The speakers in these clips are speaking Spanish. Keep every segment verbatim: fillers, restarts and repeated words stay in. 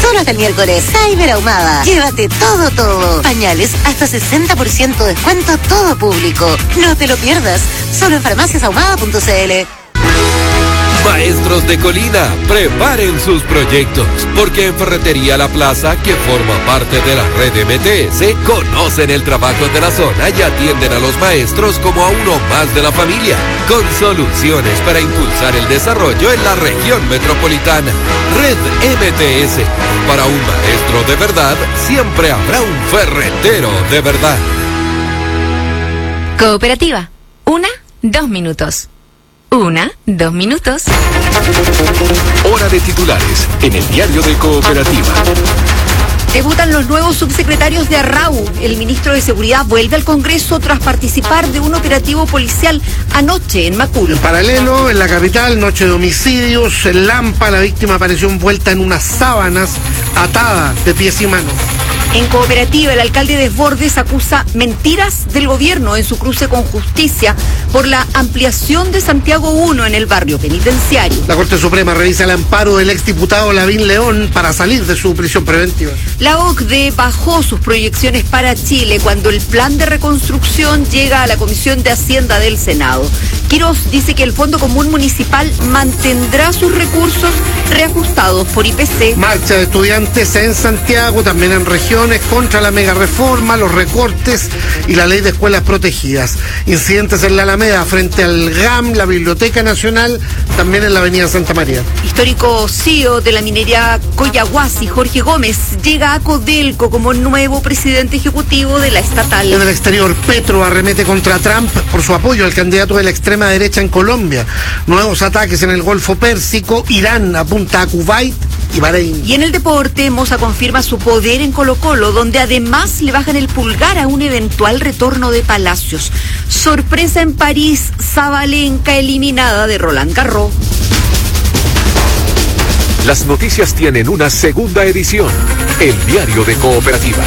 Solo hasta el miércoles, Cyber Ahumada. Llévate todo, todo. Pañales, hasta sesenta por ciento descuento todo público. No te lo pierdas. Solo en farmacias ahumada punto c l. Maestros de Colina, preparen sus proyectos, porque en Ferretería La Plaza, que forma parte de la red M T S, conocen el trabajo de la zona y atienden a los maestros como a uno más de la familia, con soluciones para impulsar el desarrollo en la región metropolitana. Red M T S, para un maestro de verdad, siempre habrá un ferretero de verdad. Cooperativa, una, dos minutos. Una, dos minutos. Hora de titulares en el diario de Cooperativa. Debutan los nuevos subsecretarios de Arrau. El ministro de Seguridad vuelve al Congreso tras participar de un operativo policial anoche en Macul. En paralelo, en la capital, noche de homicidios. En Lampa, la víctima apareció envuelta en unas sábanas, atada de pies y manos. En Cooperativa, el alcalde Desbordes acusa mentiras del gobierno en su cruce con Justicia por la ampliación de Santiago uno en el barrio penitenciario. La Corte Suprema revisa el amparo del exdiputado Lavín León para salir de su prisión preventiva. La O C D E bajó sus proyecciones para Chile cuando el plan de reconstrucción llega a la Comisión de Hacienda del Senado. Quirós dice que el Fondo Común Municipal mantendrá sus recursos reajustados por I P C. Marcha de estudiantes en Santiago, también en regiones, contra la mega reforma, los recortes y la ley de escuelas protegidas. Incidentes en la Alameda frente al G A M, la Biblioteca Nacional, también en la avenida Santa María. Histórico C E O de la minería Coyahuasi, Jorge Gómez, llega a Codelco como nuevo presidente ejecutivo de la estatal. En el exterior, Petro arremete contra Trump por su apoyo al candidato de la extrema derecha en Colombia. Nuevos ataques en el Golfo Pérsico, Irán apunta a Kuwait y Bahrein. Y en el deporte, Moza confirma su poder en Colo-Colo, donde además le bajan el pulgar a un eventual retorno de Palacios. Sorpresa en París, Sabalenka eliminada de Roland Garros. Las noticias tienen una segunda edición, el diario de Cooperativa.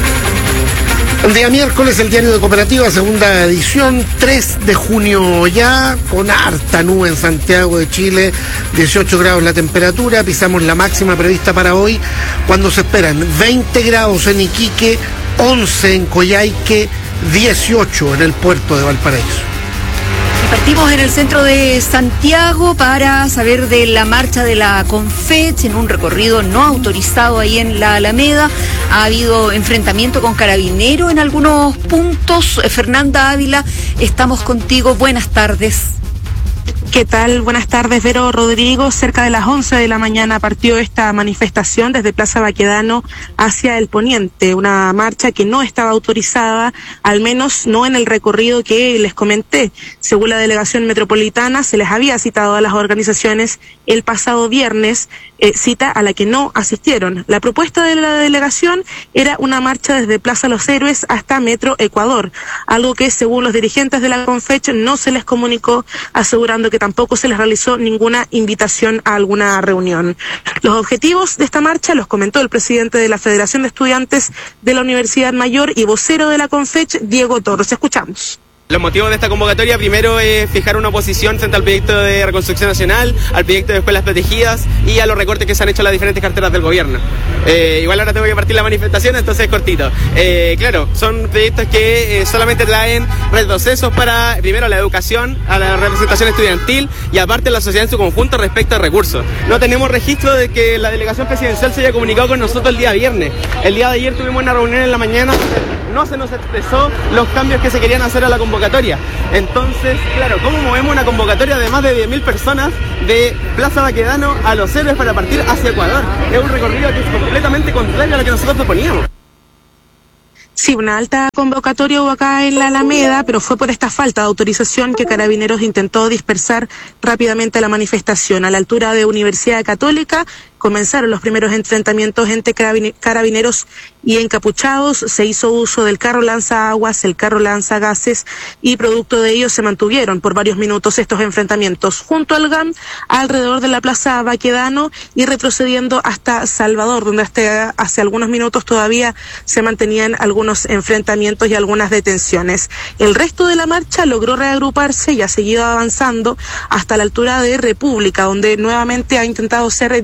El día miércoles, el diario de Cooperativa, segunda edición, tres de junio ya, con harta nube en Santiago de Chile, dieciocho grados la temperatura, pisamos la máxima prevista para hoy, cuando se esperan veinte grados en Iquique, once en Coyhaique, dieciocho en el puerto de Valparaíso. Partimos en el centro de Santiago para saber de la marcha de la Confech en un recorrido no autorizado ahí en la Alameda. Ha habido enfrentamiento con Carabineros en algunos puntos. Fernanda Ávila, estamos contigo. Buenas tardes. ¿Qué tal? Buenas tardes, Vero, Rodrigo. Cerca de las once de la mañana partió esta manifestación desde Plaza Baquedano hacia el poniente, una marcha que no estaba autorizada, al menos no en el recorrido que les comenté. Según la delegación metropolitana, se les había citado a las organizaciones el pasado viernes, eh, cita a la que no asistieron. La propuesta de la delegación era una marcha desde Plaza Los Héroes hasta Metro Ecuador, algo que según los dirigentes de la Confech no se les comunicó, asegurando que tampoco se les realizó ninguna invitación a alguna reunión. Los objetivos de esta marcha los comentó el presidente de la Federación de Estudiantes de la Universidad Mayor y vocero de la Confech, Diego Torres. Escuchamos. Los motivos de esta convocatoria, primero es fijar una posición frente al proyecto de reconstrucción nacional, al proyecto de escuelas protegidas y a los recortes que se han hecho en las diferentes carteras del gobierno. Eh, igual ahora tengo que partir la manifestación, entonces es cortito. Eh, claro, son proyectos que eh, solamente traen retrocesos para, primero, la educación, a la representación estudiantil y aparte la sociedad en su conjunto respecto a recursos. No tenemos registro de que la delegación presidencial se haya comunicado con nosotros el día viernes. El día de ayer tuvimos una reunión en la mañana, no se nos expresó los cambios que se querían hacer a la convocatoria. Entonces, claro, ¿cómo movemos una convocatoria de más de diez mil personas de Plaza Baquedano a Los Héroes para partir hacia Ecuador? Es un recorrido que es completamente contrario a lo que nosotros proponíamos. Sí, una alta convocatoria hubo acá en la Alameda, pero fue por esta falta de autorización que Carabineros intentó dispersar rápidamente la manifestación. A la altura de Universidad Católica comenzaron los primeros enfrentamientos entre carabineros y encapuchados. Se hizo uso del carro lanzaguas, el carro lanzagases y producto de ello se mantuvieron por varios minutos estos enfrentamientos junto al G A M, alrededor de la Plaza Baquedano y retrocediendo hasta Salvador, donde hasta hace algunos minutos todavía se mantenían algunos enfrentamientos y algunas detenciones. El resto de la marcha logró reagruparse y ha seguido avanzando hasta la altura de República, donde nuevamente ha intentado ser dispersada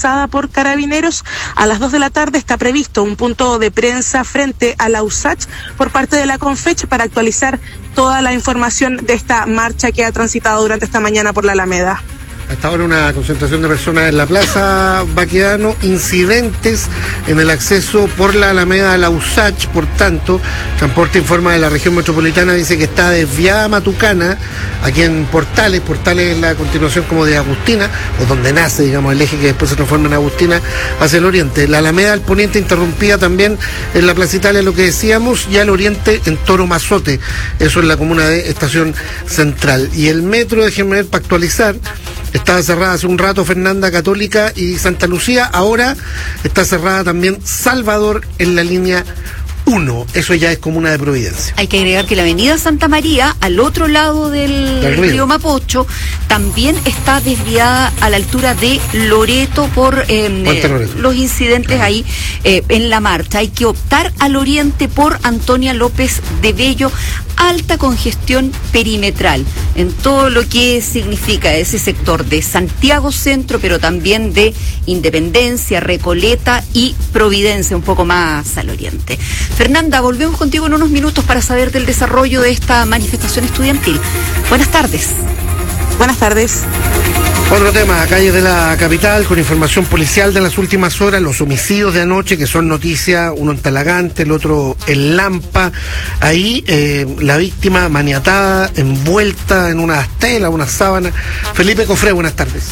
autorizada por Carabineros. A las dos de la tarde está previsto un punto de prensa frente a la U S A C H por parte de la CONFECH para actualizar toda la información de esta marcha que ha transitado durante esta mañana por la Alameda. Hasta ahora una concentración de personas en la Plaza Baquedano, incidentes en el acceso por la Alameda a la U S A C H, por tanto, Transporte informa de la región metropolitana, dice que está desviada Matucana, aquí en Portales, Portales es la continuación como de Agustina, o donde nace, digamos, el eje que después se transforma en Agustina hacia el oriente. La Alameda al poniente interrumpida también en la Plaza Italia, lo que decíamos, y al oriente en Toro Mazote, eso es la comuna de Estación Central. Y el metro, déjenme ver, para actualizar, estaba cerrada hace un rato Fernanda, Católica y Santa Lucía, ahora está cerrada también Salvador en la línea uno, eso ya es comuna de Providencia. Hay que agregar que la avenida Santa María, al otro lado del, del río. río Mapocho, también está desviada a la altura de Loreto por eh, Loreto. los incidentes ah. ahí eh, en la marcha. Hay que optar al oriente por Antonia López de Bello, alta congestión perimetral en todo lo que significa ese sector de Santiago Centro, pero también de Independencia, Recoleta y Providencia, un poco más al oriente. Fernanda, volvemos contigo en unos minutos para saber del desarrollo de esta manifestación estudiantil. Buenas tardes. Buenas tardes. Otro tema, calles de la capital, con información policial de las últimas horas, los homicidios de anoche, que son noticia, uno en Talagante, el otro en Lampa. Ahí eh, la víctima maniatada, envuelta en una tela, una sábana. Felipe Cofré, buenas tardes.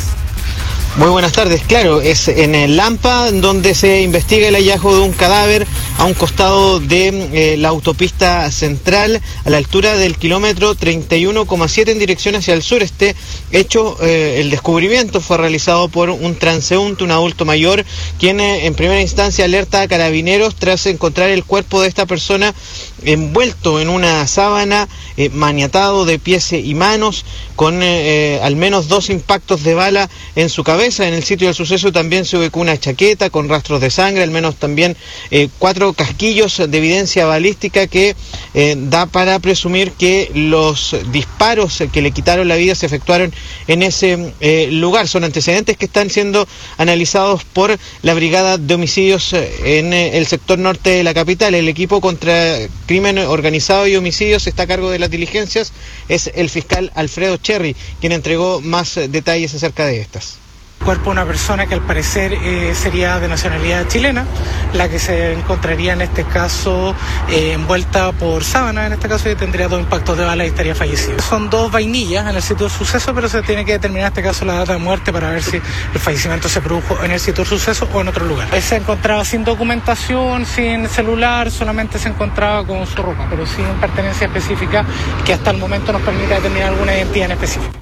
Muy buenas tardes, claro, es en el Lampa donde se investiga el hallazgo de un cadáver a un costado de eh, la autopista central, a la altura del kilómetro treinta y uno coma siete en dirección hacia el sur. Este hecho, eh, el descubrimiento fue realizado por un transeúnte, un adulto mayor, quien eh, en primera instancia alerta a Carabineros tras encontrar el cuerpo de esta persona envuelto en una sábana, eh, maniatado de pies y manos, con eh, al menos dos impactos de bala en su cabeza. En el sitio del suceso también se ubicó una chaqueta con rastros de sangre, al menos también eh, cuatro casquillos de evidencia balística que eh, da para presumir que los disparos que le quitaron la vida se efectuaron en ese eh, lugar. Son antecedentes que están siendo analizados por la Brigada de Homicidios en eh, el sector norte de la capital. El equipo contra crimen organizado y homicidios está a cargo de las diligencias. Es el fiscal Alfredo Cherry quien entregó más detalles acerca de estas. Cuerpo de una persona que al parecer eh, sería de nacionalidad chilena, la que se encontraría en este caso eh, envuelta por sábana, en este caso, y tendría dos impactos de bala y estaría fallecido. Son dos vainillas en el sitio del suceso, pero se tiene que determinar en este caso la data de muerte para ver si el fallecimiento se produjo en el sitio del suceso o en otro lugar. Él se encontraba sin documentación, sin celular, solamente se encontraba con su ropa, pero sin pertenencia específica que hasta el momento nos permita determinar alguna identidad en específico.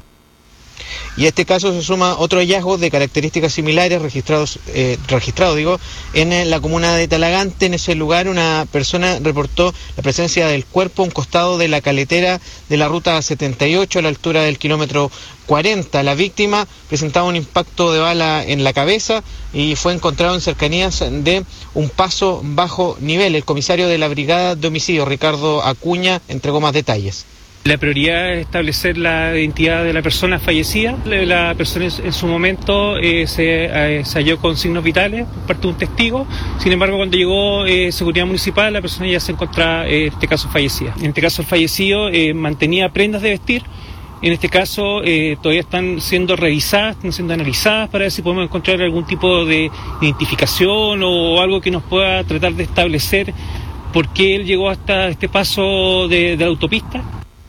Y a este caso se suma otro hallazgo de características similares registrados, eh, registrado digo, en eh, la comuna de Talagante. En ese lugar una persona reportó la presencia del cuerpo a un costado de la caletera de la ruta setenta y ocho a la altura del kilómetro cuarenta. La víctima presentaba un impacto de bala en la cabeza y fue encontrado en cercanías de un paso bajo nivel. El comisario de la Brigada de Homicidios, Ricardo Acuña, entregó más detalles. La prioridad es establecer la identidad de la persona fallecida. La persona en su momento eh, se, eh, se halló con signos vitales por parte de un testigo. Sin embargo, cuando llegó eh, seguridad municipal, la persona ya se encontraba, eh, en este caso, fallecida. En este caso, el fallecido eh, mantenía prendas de vestir. En este caso, eh, todavía están siendo revisadas, están siendo analizadas para ver si podemos encontrar algún tipo de identificación o algo que nos pueda tratar de establecer por qué él llegó hasta este paso de, de la autopista.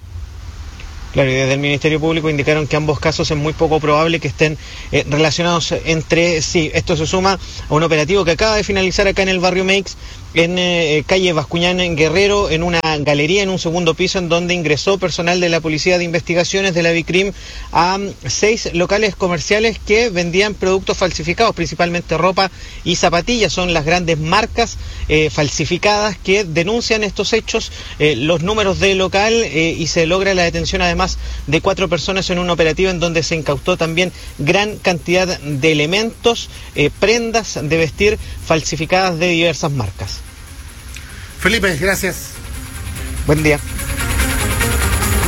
Claro, y desde el Ministerio Público indicaron que ambos casos es muy poco probable que estén eh, relacionados entre sí. Esto se suma a un operativo que acaba de finalizar acá en el barrio Meix, en eh, calle Bascuñán, en Guerrero, en una galería en un segundo piso, en donde ingresó personal de la Policía de Investigaciones de la Bicrim a seis locales comerciales que vendían productos falsificados, principalmente ropa y zapatillas. Son las grandes marcas eh, falsificadas que denuncian estos hechos, eh, los números del local eh, y se logra la detención además de cuatro personas en un operativo en donde se incautó también gran cantidad de elementos, eh, prendas de vestir falsificadas de diversas marcas. Felipe, gracias. Buen día.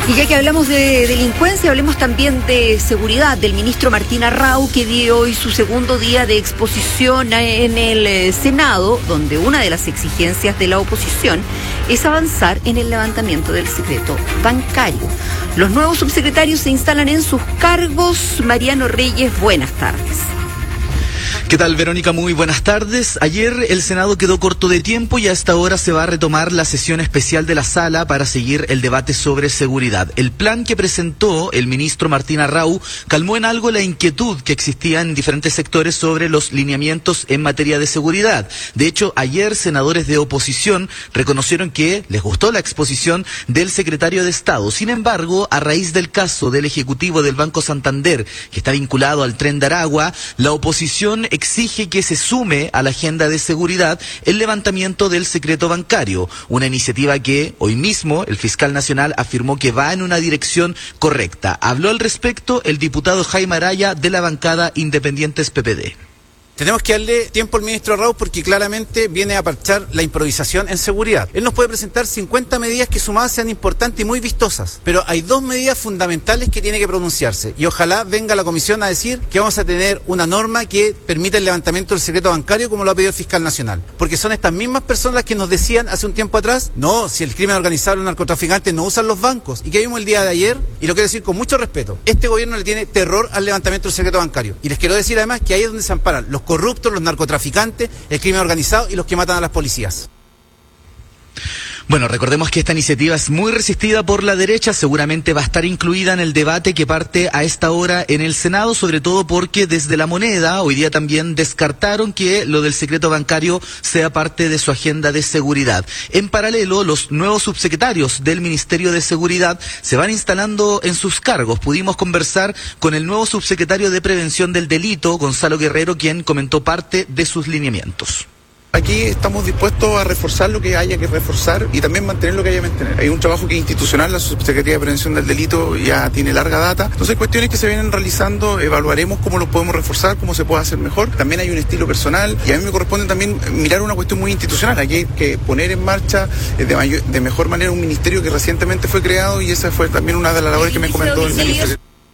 Y ya que hablamos de delincuencia, hablemos también de seguridad, del ministro Martín Arrau, que dio hoy su segundo día de exposición en el Senado, donde una de las exigencias de la oposición es avanzar en el levantamiento del secreto bancario. Los nuevos subsecretarios se instalan en sus cargos. Mariano Reyes, buenas tardes. ¿Qué tal, Verónica? Muy buenas tardes. Ayer el Senado quedó corto de tiempo y a esta hora se va a retomar la sesión especial de la sala para seguir el debate sobre seguridad. El plan que presentó el ministro Martín Arrau calmó en algo la inquietud que existía en diferentes sectores sobre los lineamientos en materia de seguridad. De hecho, ayer senadores de oposición reconocieron que les gustó la exposición del secretario de Estado. Sin embargo, a raíz del caso del ejecutivo del Banco Santander, que está vinculado al Tren de Aragua, la oposición exige que se sume a la agenda de seguridad el levantamiento del secreto bancario, una iniciativa que hoy mismo el fiscal nacional afirmó que va en una dirección correcta. Habló al respecto el diputado Jaime Araya de la bancada Independientes P P D. Tenemos que darle tiempo al ministro Arrau porque claramente viene a parchar la improvisación en seguridad. Él nos puede presentar cincuenta medidas que sumadas sean importantes y muy vistosas, pero hay dos medidas fundamentales que tiene que pronunciarse y ojalá venga la comisión a decir que vamos a tener una norma que permita el levantamiento del secreto bancario como lo ha pedido el fiscal nacional. Porque son estas mismas personas las que nos decían hace un tiempo atrás, no, si el crimen organizado y los narcotraficantes no usan los bancos. ¿Y que vimos el día de ayer? Y lo quiero decir con mucho respeto. Este gobierno le tiene terror al levantamiento del secreto bancario. Y les quiero decir además que ahí es donde se amparan los corruptos, los narcotraficantes, el crimen organizado y los que matan a las policías. Bueno, recordemos que esta iniciativa es muy resistida por la derecha, seguramente va a estar incluida en el debate que parte a esta hora en el Senado, sobre todo porque desde La Moneda hoy día también descartaron que lo del secreto bancario sea parte de su agenda de seguridad. En paralelo, los nuevos subsecretarios del Ministerio de Seguridad se van instalando en sus cargos. Pudimos conversar con el nuevo subsecretario de Prevención del Delito, Gonzalo Guerrero, quien comentó parte de sus lineamientos. Aquí estamos dispuestos a reforzar lo que haya que reforzar y también mantener lo que haya que mantener. Hay un trabajo que es institucional, la Subsecretaría de Prevención del Delito ya tiene larga data. Entonces hay cuestiones que se vienen realizando, evaluaremos cómo lo podemos reforzar, cómo se puede hacer mejor. También hay un estilo personal y a mí me corresponde también mirar una cuestión muy institucional. Aquí hay que poner en marcha de, mayor, de mejor manera un ministerio que recientemente fue creado y esa fue también una de las labores que me comentó el ministerio.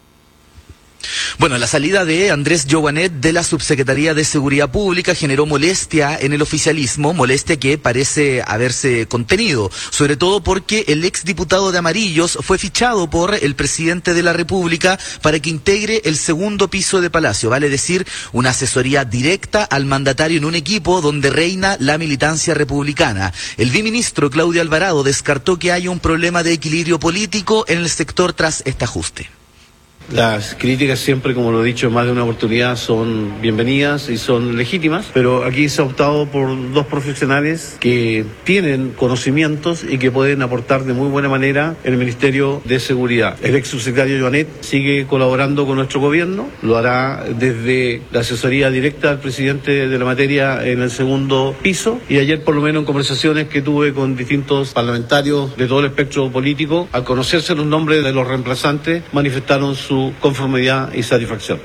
Bueno, la salida de Andrés Joanet de la Subsecretaría de Seguridad Pública generó molestia en el oficialismo, molestia que parece haberse contenido, sobre todo porque el exdiputado de Amarillos fue fichado por el presidente de la República para que integre el segundo piso de Palacio, vale decir, una asesoría directa al mandatario en un equipo donde reina la militancia republicana. El viceministro Claudio Alvarado descartó que haya un problema de equilibrio político en el sector tras este ajuste. Las críticas siempre, como lo he dicho en más de una oportunidad, son bienvenidas y son legítimas, pero aquí se ha optado por dos profesionales que tienen conocimientos y que pueden aportar de muy buena manera en el Ministerio de Seguridad. El ex subsecretario Joanet sigue colaborando con nuestro gobierno, lo hará desde la asesoría directa al presidente de la materia en el segundo piso, y ayer por lo menos en conversaciones que tuve con distintos parlamentarios de todo el espectro político, al conocerse los nombres de los reemplazantes, manifestaron su conformidad y satisfacción.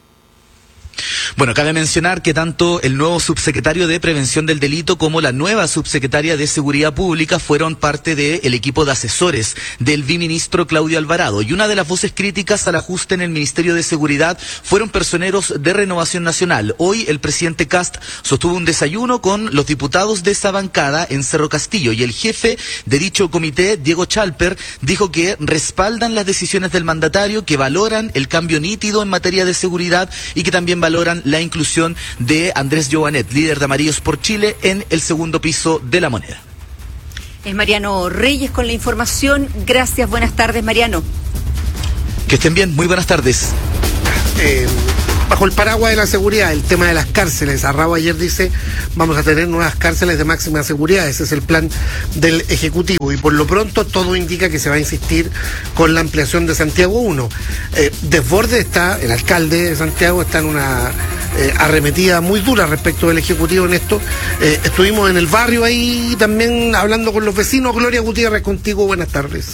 Bueno, cabe mencionar que tanto el nuevo subsecretario de Prevención del Delito como la nueva subsecretaria de Seguridad Pública fueron parte del equipo de asesores del viceministro Claudio Alvarado. Y una de las voces críticas al ajuste en el Ministerio de Seguridad fueron personeros de Renovación Nacional. Hoy el presidente Kast sostuvo un desayuno con los diputados de esa bancada en Cerro Castillo y el jefe de dicho comité, Diego Chalper, dijo que respaldan las decisiones del mandatario, que valoran el cambio nítido en materia de seguridad y que también valoran la inclusión de Andrés Joanet, líder de Amarillos por Chile, en el segundo piso de La Moneda. Es Mariano Reyes con la información. Gracias, buenas tardes, Mariano. Que estén bien, muy buenas tardes. Eh, bajo el paraguas de la seguridad, el tema de las cárceles. Arrau ayer dice, vamos a tener nuevas cárceles de máxima seguridad. Ese es el plan del Ejecutivo. Y por lo pronto todo indica que se va a insistir con la ampliación de Santiago uno. Eh, Desborde está, el alcalde de Santiago está en una eh, arremetida muy dura respecto del Ejecutivo en esto. Eh, estuvimos en el barrio ahí también hablando con los vecinos. Gloria Gutiérrez, contigo, buenas tardes.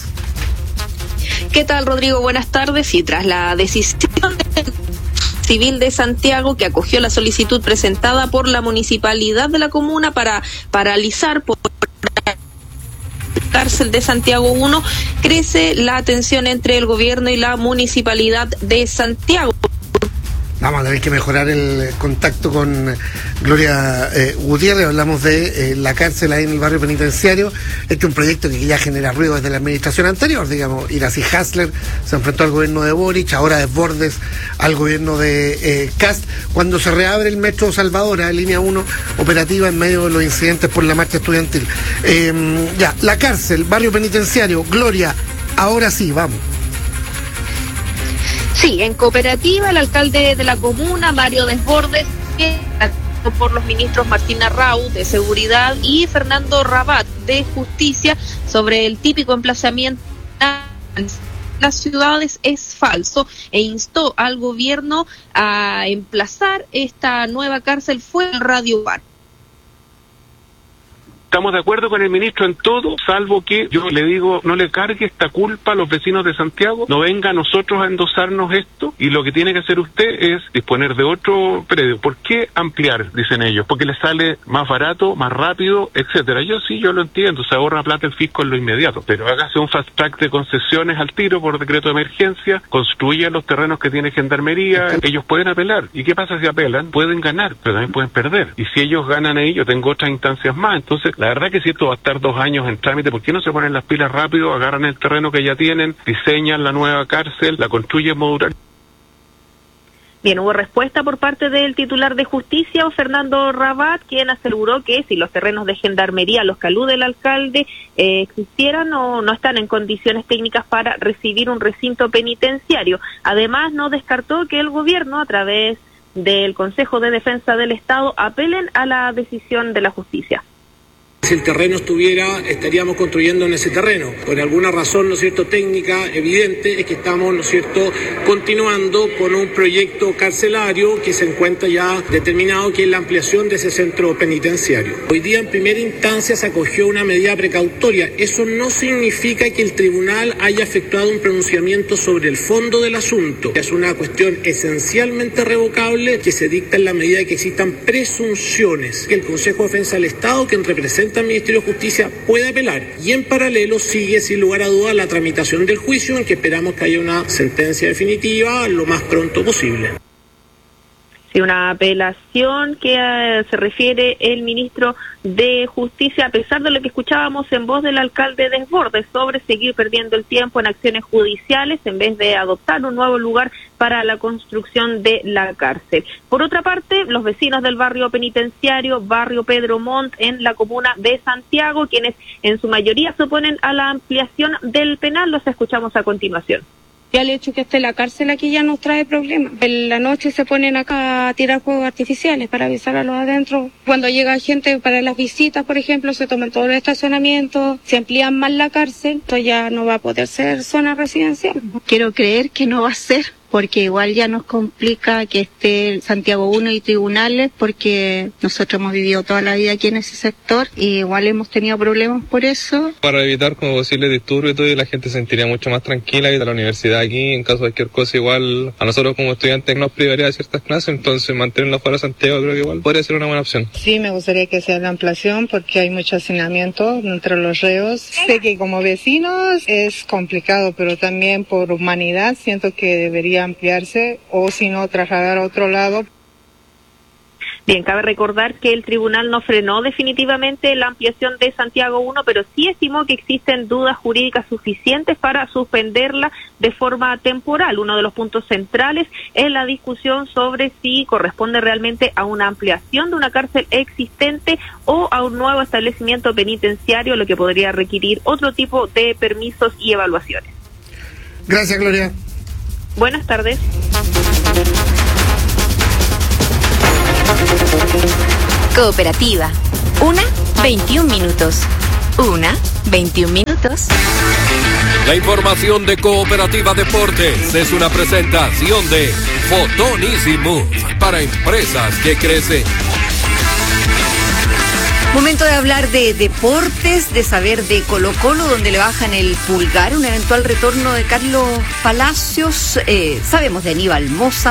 ¿Qué tal, Rodrigo? Buenas tardes. Y tras la decisión de Civil de Santiago, que acogió la solicitud presentada por la municipalidad de la comuna para paralizar por cárcel de Santiago uno, crece la tensión entre el gobierno y la municipalidad de Santiago. Vamos a tener que mejorar el contacto con Gloria eh, Gutiérrez. Hablamos de eh, la cárcel ahí en el barrio penitenciario. Este es un proyecto que ya genera ruido desde la administración anterior, digamos. Iracy Hasler se enfrentó al gobierno de Boric, ahora Desbordes al gobierno de eh, Kast. Cuando se reabre el metro Salvador, línea uno operativa en medio de los incidentes por la marcha estudiantil. Eh, ya, la cárcel, barrio penitenciario, Gloria, ahora sí, vamos. Sí, en Cooperativa, el alcalde de la comuna, Mario Desbordes, que por los ministros Martín Arrau, de Seguridad, y Fernando Rabat, de Justicia, sobre el típico emplazamiento en las ciudades es falso, e instó al gobierno a emplazar esta nueva cárcel fuera del Radio Bar. Estamos de acuerdo con el ministro en todo, salvo que yo le digo, no le cargue esta culpa a los vecinos de Santiago, no venga a nosotros a endosarnos esto, y lo que tiene que hacer usted es disponer de otro predio. ¿Por qué ampliar? Dicen ellos, porque le sale más barato, más rápido, etcétera. Yo sí, yo lo entiendo, se ahorra plata el fisco en lo inmediato, pero hágase un fast track de concesiones al tiro por decreto de emergencia, construya los terrenos que tiene Gendarmería, ellos pueden apelar. ¿Y qué pasa si apelan? Pueden ganar, pero también pueden perder. Y si ellos ganan ahí, yo tengo otras instancias más, entonces la verdad que si esto va a estar dos años en trámite, ¿por qué no se ponen las pilas rápido, agarran el terreno que ya tienen, diseñan la nueva cárcel, la construyen modular? Bien, hubo respuesta por parte del titular de Justicia, Fernando Rabat, quien aseguró que si los terrenos de Gendarmería a los que alude el alcalde eh, existieran o no están en condiciones técnicas para recibir un recinto penitenciario. Además, no descartó que el gobierno, a través del Consejo de Defensa del Estado, apelen a la decisión de la justicia. Si el terreno estuviera, estaríamos construyendo en ese terreno. Por alguna razón, ¿no es cierto?, técnica evidente, es que estamos, ¿no es cierto?, continuando con un proyecto carcelario que se encuentra ya determinado, que es la ampliación de ese centro penitenciario. Hoy día, en primera instancia, se acogió una medida precautoria. Eso no significa que el tribunal haya efectuado un pronunciamiento sobre el fondo del asunto. Es una cuestión esencialmente revocable que se dicta en la medida de que existan presunciones. Que el Consejo de Defensa del Estado, quien representa al Ministerio de Justicia, puede apelar, y en paralelo sigue sin lugar a dudas la tramitación del juicio, en que esperamos que haya una sentencia definitiva lo más pronto posible. Sí, una apelación que uh, se refiere el ministro de Justicia, a pesar de lo que escuchábamos en voz del alcalde Desbordes sobre seguir perdiendo el tiempo en acciones judiciales en vez de adoptar un nuevo lugar para la construcción de la cárcel. Por otra parte, los vecinos del barrio penitenciario, barrio Pedro Montt, en la comuna de Santiago, quienes en su mayoría se oponen a la ampliación del penal, los escuchamos a continuación. Ya el hecho que esté la cárcel aquí ya nos trae problemas. En la noche se ponen acá a tirar fuegos artificiales para avisar a los adentro. Cuando llega gente para las visitas, por ejemplo, se toman todos los estacionamientos, se amplían más la cárcel, entonces ya no va a poder ser zona residencial. Quiero creer que no va a ser, porque igual ya nos complica que esté Santiago uno y tribunales, porque nosotros hemos vivido toda la vida aquí en ese sector y igual hemos tenido problemas por eso. Para evitar como posibles disturbios y todo, y la gente se sentiría mucho más tranquila y de la universidad aquí, en caso de cualquier cosa, igual a nosotros como estudiantes nos privaría de ciertas clases, entonces mantenerlo fuera de Santiago creo que igual podría ser una buena opción. Sí, me gustaría que sea la ampliación porque hay mucho hacinamiento entre los reos. Sé que como vecinos es complicado, pero también por humanidad siento que debería ampliarse o si no trasladar a otro lado. Bien, cabe recordar que el tribunal no frenó definitivamente la ampliación de Santiago uno, pero sí estimó que existen dudas jurídicas suficientes para suspenderla de forma temporal. Uno de los puntos centrales es la discusión sobre si corresponde realmente a una ampliación de una cárcel existente o a un nuevo establecimiento penitenciario, lo que podría requerir otro tipo de permisos y evaluaciones. Gracias, Gloria. Buenas tardes. Cooperativa. Una, veintiún minutos. Una, veintiún minutos. La información de Cooperativa Deportes es una presentación de Fotonísimo para empresas que crecen. Momento de hablar de deportes, de saber de Colo-Colo, donde le bajan el pulgar, un eventual retorno de Carlos Palacios, eh, sabemos de Aníbal Mosa,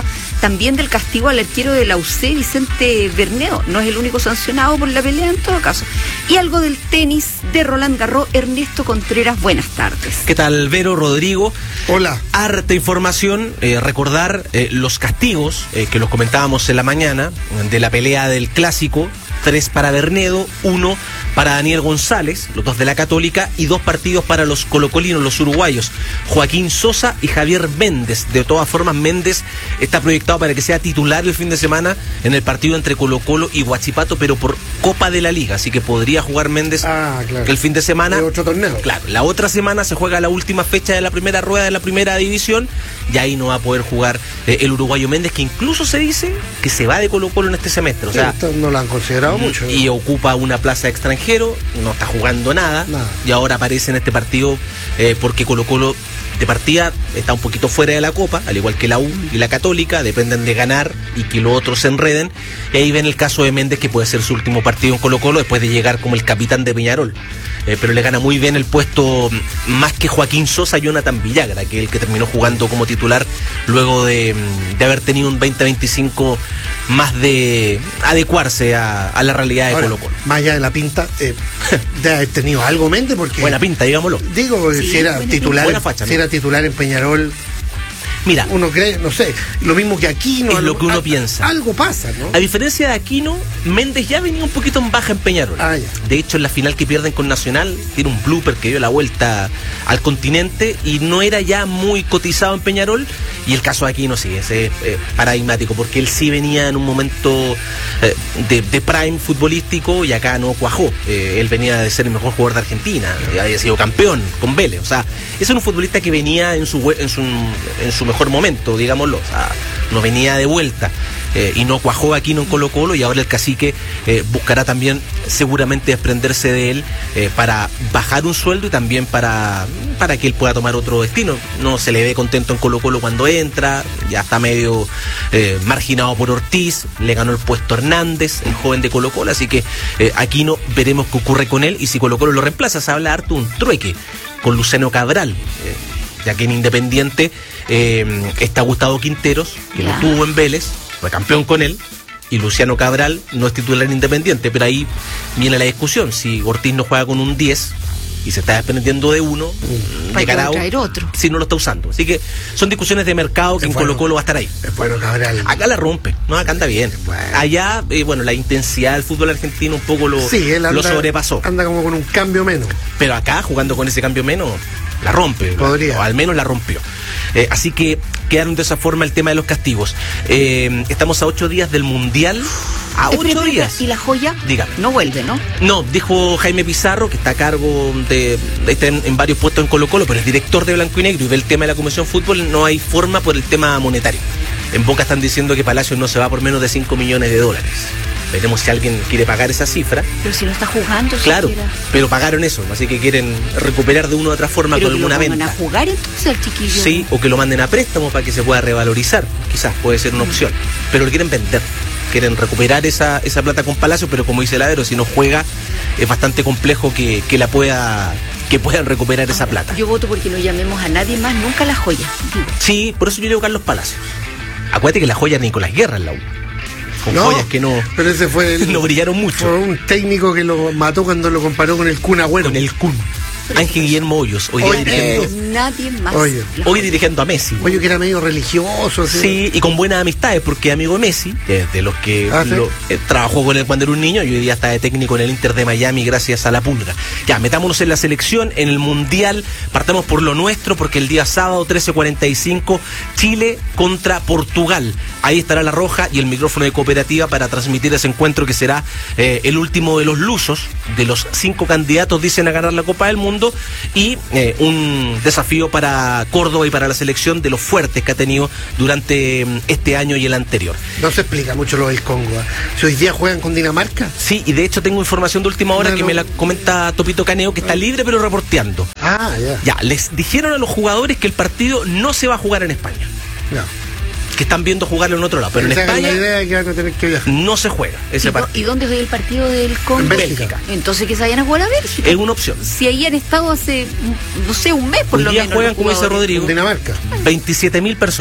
también del castigo al arquero de la U C, Vicente Bernedo. No es el único sancionado por la pelea en todo caso. Y algo del tenis de Roland Garros, Ernesto Contreras, buenas tardes. ¿Qué tal, Vero, Rodrigo? Hola. Harta información, eh, recordar eh, los castigos eh, que los comentábamos en la mañana de la pelea del Clásico. Tres para Bernedo, uno para Daniel González, los dos de la Católica, y dos partidos para los colocolinos, los uruguayos, Joaquín Sosa y Javier Méndez. De todas formas, Méndez está proyectado para que sea titular el fin de semana en el partido entre Colo-Colo y Huachipato, pero por Copa de la Liga, así que podría jugar Méndez ah, claro. el fin de semana. De otro torneo. Claro, la otra semana se juega la última fecha de la primera rueda de la primera división, y ahí no va a poder jugar eh, el uruguayo Méndez, que incluso se dice que se va de Colo-Colo en este semestre. O sea, no lo han considerado mucho. Y ocupa una plaza de extranjero, no está jugando nada, nada. Y ahora aparece en este partido eh, porque Colo-Colo de partida está un poquito fuera de la Copa, al igual que la U y la Católica, dependen de ganar y que los otros se enreden. Y ahí ven el caso de Méndez, que puede ser su último partido en Colo-Colo después de llegar como el capitán de Peñarol. Eh, pero le gana muy bien el puesto, más que Joaquín Sosa, Jonathan Villagra, que es el que terminó jugando como titular luego de, de haber tenido un veinte veinticinco más de adecuarse a, a la realidad de Colo-Colo. Más allá de la pinta, eh, de haber tenido algo mente, porque... Buena pinta, digámoslo. Digo, sí, si era titular, buena facha, si ¿no? era titular en Peñarol... Mira, uno cree, no sé, lo mismo que Aquino. Es algo, lo que uno a, piensa. Algo pasa, ¿no? A diferencia de Aquino, Méndez ya venía un poquito en baja en Peñarol. Ah, ya. De hecho, en la final que pierden con Nacional, tiene un blooper que dio la vuelta al continente y no era ya muy cotizado en Peñarol. Y el caso de Aquino sí, ese es eh, paradigmático, porque él sí venía en un momento eh, de, de prime futbolístico y acá no cuajó. Eh, él venía de ser el mejor jugador de Argentina, había sido campeón con Vélez. O sea, ese era un futbolista que venía en su, en su, en su mejor momento, digamos. O sea, no venía de vuelta eh, y no cuajó aquí en Colo-Colo, y ahora el cacique eh, buscará también seguramente desprenderse de él eh, para bajar un sueldo y también para, para que él pueda tomar otro destino. No se le ve contento en Colo-Colo cuando entra, ya está medio eh, marginado por Ortiz, le ganó el puesto Hernández, el joven de Colo-Colo, así que eh, aquí no veremos qué ocurre con él y si Colo-Colo lo reemplaza. Se habla harto un trueque con Luciano Cabral, eh, ya que en Independiente eh, está Gustavo Quinteros, que yeah. lo tuvo en Vélez, fue campeón con él, y Luciano Cabral no es titular en Independiente, pero ahí viene la discusión, si Ortiz no juega con un diez y se está desprendiendo de uno, uh, de cara a otro, si no lo está usando. Así que son discusiones de mercado que es en bueno, Colo-Colo va a estar ahí. Es bueno Cabral. Acá la rompe, no, acá anda bien. Bueno. Allá, eh, bueno, la intensidad del fútbol argentino un poco lo, sí, él anda, lo sobrepasó. Anda como con un cambio menos. Pero acá, jugando con ese cambio menos, la rompe. Podría. O al menos la rompió. Eh, así que quedaron de esa forma el tema de los castigos. Eh, estamos a ocho días del Mundial. A ocho pero, pero, días. ¿Y la joya? Dígame. No vuelve, ¿no? No, dijo Jaime Pizarro, que está a cargo de, de está en, en varios puestos en Colo-Colo, pero es director de Blanco y Negro y ve el tema de la Comisión Fútbol. No hay forma por el tema monetario. En Boca están diciendo que Palacios no se va por menos de cinco millones de dólares. Veremos si alguien quiere pagar esa cifra. Pero si no está jugando. Claro, siquiera. Pero pagaron eso, así que quieren recuperar de una u otra forma pero con alguna venta. ¿Pero a jugar entonces al chiquillo? Sí, o que lo manden a préstamo para que se pueda revalorizar. Quizás puede ser una opción. Pero lo quieren vender. Quieren recuperar esa, esa plata con Palacio, pero como dice Ladero, si no juega es bastante complejo que, que la pueda que puedan recuperar esa plata. Yo voto porque no llamemos a nadie más nunca la joya. Digo. Sí, por eso yo digo Carlos Palacios. Acuérdate que la joya Nicolás Guerra en la U. Con no, joyas que no, pero ese fue el, no brillaron mucho. Fue un técnico que lo mató cuando lo comparó con el Kun Agüero. Con el Kun. Ángel Guillermo Hoyos, hoy, hoy dirigiendo. Eh, nadie más. Oye, hoy dirigiendo a Messi. Oye, que era medio religioso. Sí, sí, y con buenas amistades, porque amigo de Messi, de, de los que ah, ¿sí? lo, eh, trabajó con él cuando era un niño, y hoy día está de técnico en el Inter de Miami gracias a la Pulga. Ya, metámonos en la selección, en el Mundial, partamos por lo nuestro, porque el día sábado, trece cuarenta y cinco, Chile contra Portugal. Ahí estará La Roja y el micrófono de Cooperativa para transmitir ese encuentro que será eh, el último de los lusos, de los cinco candidatos, dicen, a ganar la Copa del Mundo, y Eh, un desafío para Córdoba y para la selección de los fuertes que ha tenido durante eh, este año y el anterior. No se explica mucho lo del Congo. ¿eh? Si hoy día juegan con Dinamarca. Sí, y de hecho tengo información de última hora no, que no. me la comenta Topito Caneo, que está libre pero reporteando. Ah, ya. Ya, les dijeron a los jugadores que el partido no se va a jugar en España. Ya. Que están viendo jugarlo en otro lado, pero en España la idea de que van a tener que viajar. No se juega ese ¿Y, partido. ¿Y dónde es el partido del Congo? En Bélgica. Entonces que se vayan a jugar a Bélgica. Es una opción. Si ahí han estado hace, no sé, un mes por un lo día menos. Juegan, como dice Rodrigo, en Dinamarca. veintisiete mil personas.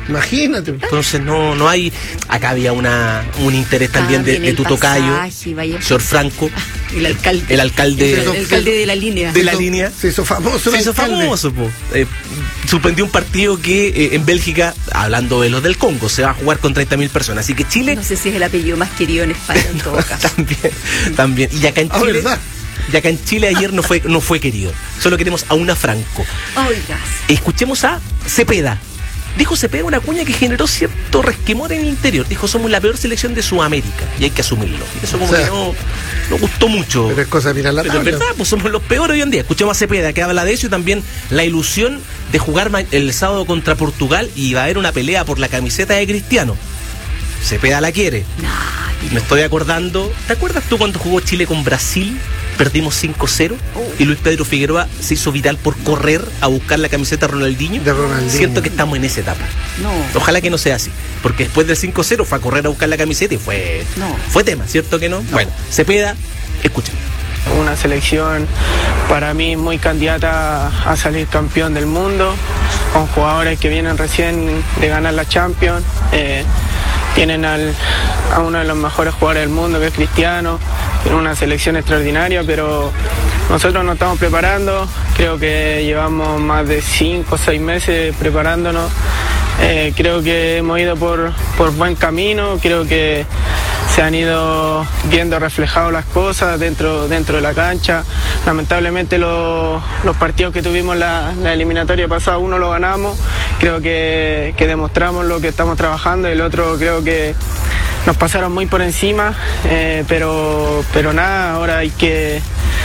Imagínate. Entonces no no hay... Acá había una un interés también de, de tu tocayo, señor Franco. El alcalde. El alcalde. El, el alcalde de la línea. De la línea. Se hizo famoso. Se hizo famoso, po. Eh, suspendió un partido que eh, en Bélgica, hablando de los del Congo, se va a jugar con treinta mil personas. Así que Chile... No sé si es el apellido más querido en España en todo caso. También, también. Y acá en Ah, Chile... ¿verdad? Y acá en Chile ayer no fue, no fue querido. Solo queremos a una Franco. Oigas. Escuchemos a Cepeda. Dijo Cepeda una cuña que generó cierto resquemor en el interior. Dijo, somos la peor selección de Sudamérica. Y hay que asumirlo. Y eso como O sea, que no, no gustó mucho. Pero es cosa de mirar la Pero tabla. es verdad, pues somos los peores hoy en día. Escuchemos a Cepeda que habla de eso y también la ilusión de jugar el sábado contra Portugal y va a haber una pelea por la camiseta de Cristiano. Cepeda la quiere. Nah, Me estoy acordando. ¿Te acuerdas tú cuando jugó Chile con Brasil? Perdimos cinco cero y Luis Pedro Figueroa se hizo viral por correr a buscar la camiseta de Ronaldinho. De Ronaldinho. Siento que estamos en esa etapa. no. Ojalá que no sea así, porque después del cinco cero fue a correr a buscar la camiseta y fue No. fue tema, ¿cierto que no? Bueno, Cepeda, escuchen. Una selección para mí muy candidata a salir campeón del mundo, con jugadores que vienen recién de ganar la Champions. Eh, tienen al, a uno de los mejores jugadores del mundo, que es Cristiano. Tienen una selección extraordinaria, pero nosotros nos estamos preparando. Creo que llevamos más de cinco o seis meses preparándonos. Eh, creo que hemos ido por, por buen camino. Creo que se han ido viendo reflejadas las cosas dentro, dentro de la cancha. Lamentablemente lo, los partidos que tuvimos la, la eliminatoria pasada, uno lo ganamos. Creo que, que demostramos lo que estamos trabajando, y el otro creo que nos pasaron muy por encima, eh, pero, pero nada, ahora hay que...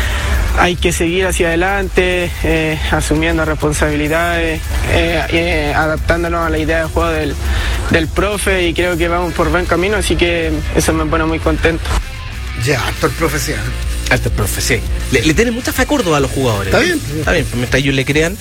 Hay que seguir hacia adelante, eh, asumiendo responsabilidades, eh, eh, adaptándonos a la idea de juego del, del profe, y creo que vamos por buen camino, así que eso me pone muy contento. Ya, harto el profe, sí, ¿eh? Alto el profe, sí. Le, le tiene mucha fe a Córdoba a los jugadores. Está bien. Está bien, pues mientras ellos le crean.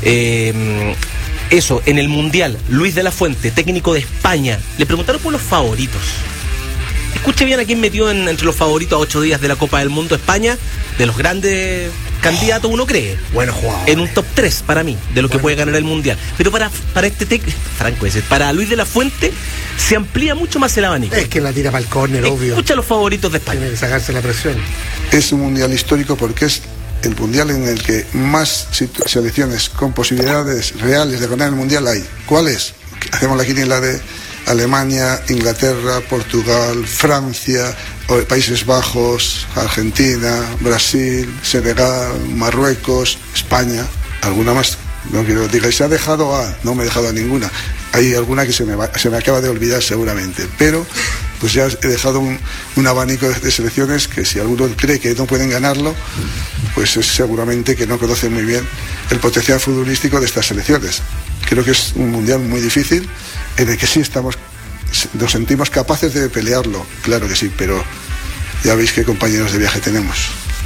Eh, eso, en el Mundial, Luis de la Fuente, técnico de España, le preguntaron por los favoritos. Escuche bien a quién metió en, entre los favoritos a ocho días de la Copa del Mundo España, de los grandes candidatos, uno cree. Bueno, jugador. En un top tres para mí, de lo que Bueno. puede ganar el Mundial. Pero para, para este tec, Franco ese, para Luis de la Fuente, se amplía mucho más el abanico. Es que la tira para el córner, obvio. Escucha los favoritos de España. Tiene que sacarse la presión. Es un mundial histórico porque es el mundial en el que más situ- selecciones con posibilidades reales de ganar el mundial hay. ¿Cuál es? Hacemos la quiniela de Alemania, Inglaterra, Portugal, Francia, o Países Bajos, Argentina, Brasil, Senegal, Marruecos, España, alguna más. No quiero decir, se ha dejado a, no me he dejado a ninguna. Hay alguna que se me, va, se me acaba de olvidar seguramente, pero pues ya he dejado un, un abanico de, de selecciones que si alguno cree que no pueden ganarlo, pues es seguramente que no conoce muy bien el potencial futbolístico de estas selecciones. Creo que es un mundial muy difícil, en el que sí estamos, nos sentimos capaces de pelearlo, claro que sí, pero ya veis qué compañeros de viaje tenemos.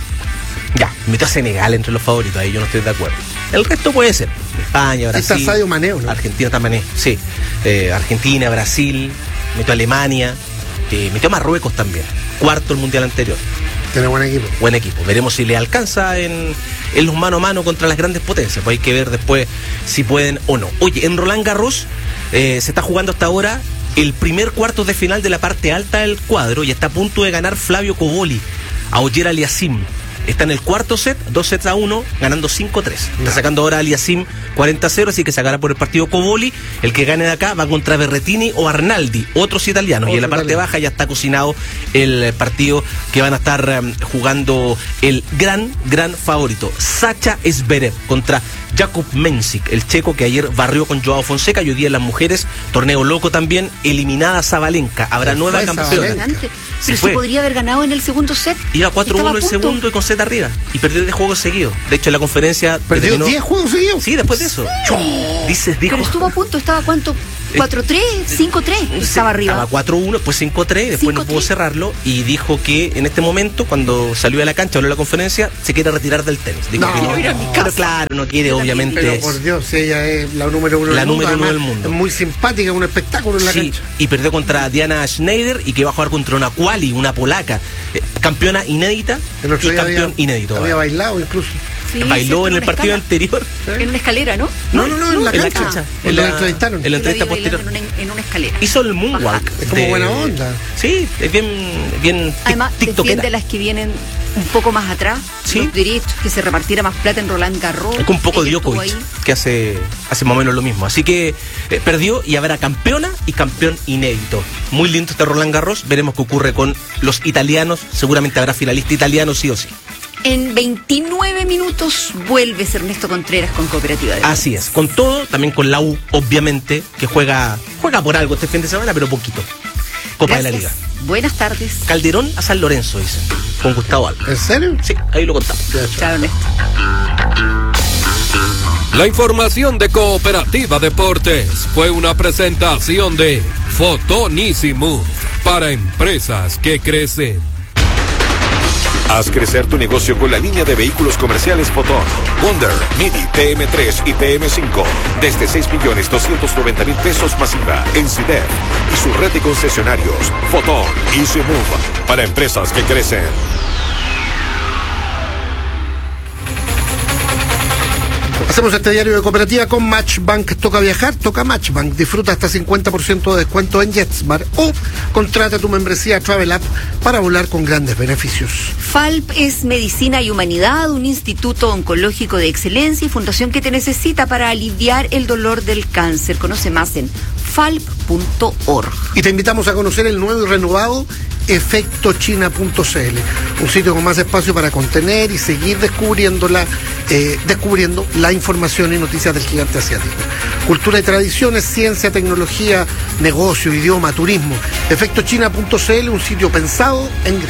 Ya, metió a Senegal entre los favoritos, ahí yo no estoy de acuerdo. El resto puede ser España, Brasil, Está Sadio Mané, ¿no? Argentina también, sí. Eh, Argentina, Brasil, metió a Alemania, eh, metió a Marruecos también. Cuarto el mundial anterior. Tiene buen equipo. Buen equipo. Veremos si le alcanza en, en los mano a mano contra las grandes potencias. Pues hay que ver después si pueden o no. Oye, en Roland Garros eh, se está jugando hasta ahora el primer cuarto de final de la parte alta del cuadro y está a punto de ganar Flavio Cobolli a Ogier Aliassime. Está en el cuarto set, dos sets a uno, ganando cinco tres. Está sacando ahora a Aliassime cuarenta a cero, así que sacará por el partido Cobolli. El que gane de acá va contra Berrettini o Arnaldi, otros italianos. Otro y en la parte italiano. Baja ya está cocinado el partido que van a estar um, jugando el gran, gran favorito. Sacha Zverev contra Jakub Mensik, el checo que ayer barrió con Joao Fonseca. Y hoy día en las mujeres, torneo loco también, eliminada Zabalenka. Habrá Se nueva fue campeona. Zabalenka. Se Pero fue. se podría haber ganado en el segundo set. Iba cuatro uno el punto. segundo y con set arriba. Y perdió diez juegos seguidos. De hecho, en la conferencia. ¿Perdió diez juegos seguidos? Sí, después de eso. Dices, dijo. Pero estuvo a punto, estaba cuánto, cuatro tres, cinco tres, estaba arriba. Estaba cuatro uno, después cinco tres, después no pudo cerrarlo. Y dijo que en este momento, cuando salió a la cancha, habló en la conferencia, se quiere retirar del tenis. Dijo No, que no, ir a mi pero casa. claro, no quiere, obviamente. Pero por Dios, si ella es la número uno La del mundo. número uno además, del mundo. Es muy simpática, un espectáculo en la Sí, cancha. y perdió contra Diana Schneider y que va a jugar contra una quali, una polaca, eh, campeona inédita El otro y día campeón había, inédito. había ¿vale? bailado incluso. Sí, bailó sí, en el partido escala. anterior. En una escalera, ¿no? No, no, no, en la en la cancha. cancha. En En la la, entrevistaron. en la entrevista Lo vi bailando posterior. En una, en una escalera. Hizo el moonwalk. Es como buena onda. Sí, es bien, bien Además, tiktokera. defiende a las que vienen un poco más atrás, Sí. los derechos, que se repartiera más plata en Roland Garros. Es un poco Ella estuvo Djokovic, ahí. que hace, hace más o menos lo mismo. Así que eh, perdió y habrá campeona y campeón inédito. Muy lindo este Roland Garros. Veremos qué ocurre con los italianos. Seguramente habrá finalista italiano sí o sí. En veintinueve minutos vuelves Ernesto Contreras con Cooperativa de Así es. Con todo, también con la U, obviamente, que juega, juega por algo este fin de semana, pero poquito. Copa Gracias. de la Liga. Buenas tardes. Calderón a San Lorenzo, dicen. Con Gustavo Alba. ¿En serio? Sí, ahí lo contamos. Chao, Ernesto. La información de Cooperativa Deportes fue una presentación de Fotonísimo para empresas que crecen. Haz crecer tu negocio con la línea de vehículos comerciales Fotón, Wonder, Mini, T M tres y T M cinco desde seis millones doscientos noventa mil pesos masiva en CIDEF y su red de concesionarios Fotón Easy Move para empresas que crecen. Hacemos este diario de Cooperativa con Matchbank. Toca viajar, toca Matchbank. Disfruta hasta cincuenta por ciento de descuento en JetSmart o contrata tu membresía Travel App para volar con grandes beneficios. FALP es Medicina y Humanidad, un instituto oncológico de excelencia y fundación que te necesita para aliviar el dolor del cáncer. Conoce más en falp punto org. Y te invitamos a conocer el nuevo y renovado efecto china punto c l, un sitio con más espacio para contener y seguir descubriendo la, eh, descubriendo la información y noticias del gigante asiático. Cultura y tradiciones, ciencia, tecnología, negocio, idioma, turismo. efecto china punto c l, un sitio pensado en grande.